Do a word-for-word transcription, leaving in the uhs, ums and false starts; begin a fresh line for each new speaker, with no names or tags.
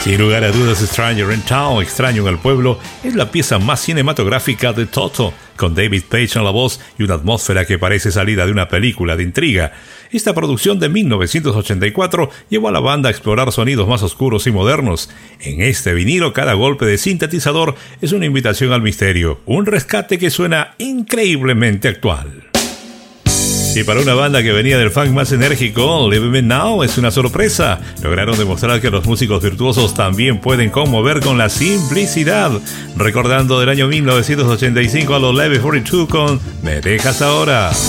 Sin lugar a dudas, Stranger in Town, Extraño en el Pueblo, es la pieza más cinematográfica de Toto, con David Page en la voz y una atmósfera que parece salida de una película de intriga. Esta producción de mil novecientos ochenta y cuatro llevó a la banda a explorar sonidos más oscuros y modernos. En este vinilo, cada golpe de sintetizador es una invitación al misterio, un rescate que suena increíblemente actual. Y para una banda que venía del funk más enérgico, Live Me Now es una sorpresa. Lograron demostrar que los músicos virtuosos también pueden conmover con la simplicidad. Recordando del año mil novecientos ochenta y cinco a los Level cuarenta y dos con Me Dejas Ahora.